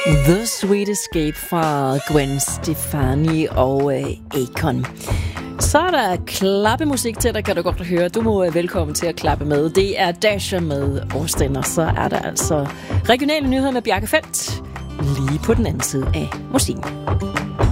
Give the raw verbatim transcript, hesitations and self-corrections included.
The Sweet Escape fra Gwen Stefani og øh, Akon. Så er der klappemusik til dig, kan du godt høre. Du må være velkommen til at klappe med. Det er Dasher med Austin, og så er der altså regionale nyheder med Bjarke Feldt lige på den anden side af musikken.